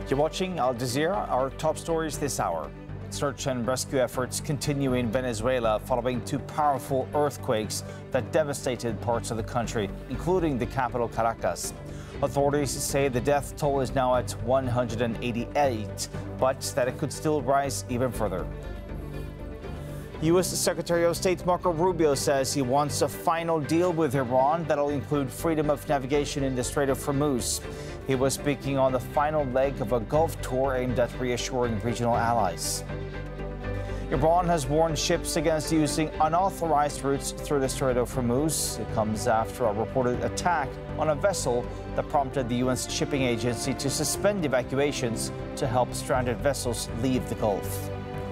You're watching Al Jazeera. Our top stories this hour. Search and rescue efforts continue in Venezuela following two powerful earthquakes that devastated parts of the country, including the capital Caracas. Authorities say the death toll is now at 188, but that it could still rise even further. U.S. Secretary of State Marco Rubio says he wants a final deal with Iran that'll include freedom of navigation in the Strait of Hormuz. He was speaking on the final leg of a Gulf tour aimed at reassuring regional allies. Iran has warned ships against using unauthorized routes through the Strait of Hormuz. It comes after a reported attack on a vessel that prompted the UN's shipping agency to suspend evacuations to help stranded vessels leave the Gulf.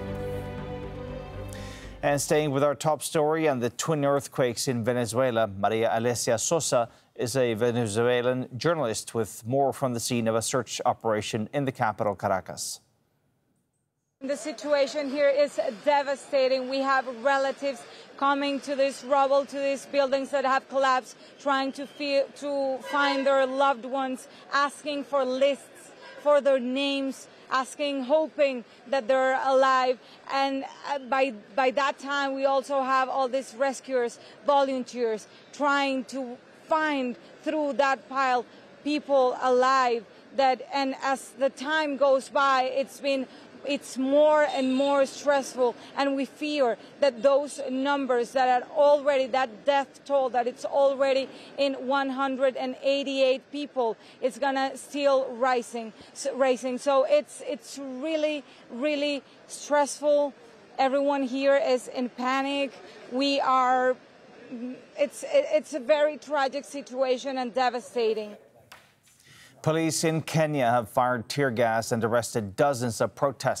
And staying with our top story and the twin earthquakes in Venezuela, Maria Alesia Sosa is a Venezuelan journalist with more from the scene of a search operation in the capital, Caracas. The situation here is devastating. We have relatives coming to this rubble, to these buildings that have collapsed, trying to find their loved ones, asking for lists, for their names, asking, hoping that they're alive. And by that time, we also have all these rescuers, volunteers, trying to find through that pile people alive. And as the time goes by, it's more and more stressful, and we fear that those numbers that are already, that death toll, that it's already in 188 people, it's gonna still rising. So it's really, really stressful. Everyone here is in panic. It's a very tragic situation and devastating. Police in Kenya have fired tear gas and arrested dozens of protesters.